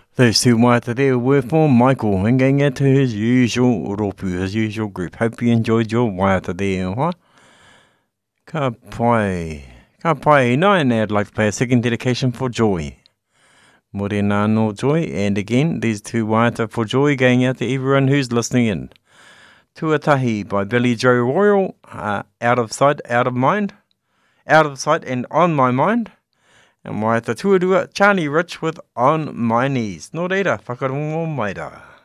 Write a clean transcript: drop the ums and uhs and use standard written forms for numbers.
Those two waiata there were for Michael, and going out to his usual ropu, his usual group. Hope you enjoyed your waiata there, huh? Ka pai, no, and I'd like to play a second dedication for Joy. Morena no Joy, and again, these two waiata for Joy going out to everyone who's listening in. Tuatahi by Billy Joe Royal, Out of Sight, Out of Mind, Out of Sight and On My Mind. And waiata tuarua Charlie Rich with On My Knees. Nō reira, whakarongo mai rā.